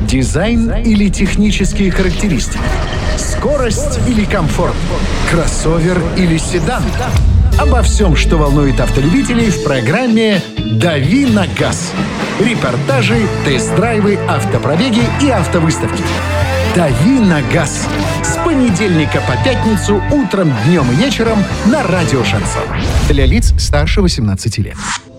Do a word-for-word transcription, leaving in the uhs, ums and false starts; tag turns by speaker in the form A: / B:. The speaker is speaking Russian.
A: Дизайн или технические характеристики? Скорость или комфорт? Кроссовер или седан? Обо всем, что волнует автолюбителей, в программе «Дави на газ». Репортажи, тест-драйвы, автопробеги и автовыставки. «Дави на газ» с понедельника по пятницу утром, днем и вечером на радио «Шансон». Для лиц старше восемнадцати лет.